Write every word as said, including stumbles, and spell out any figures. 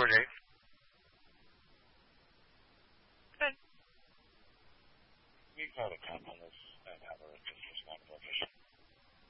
George eight. Good. We call a comment on this and have a just respond to location.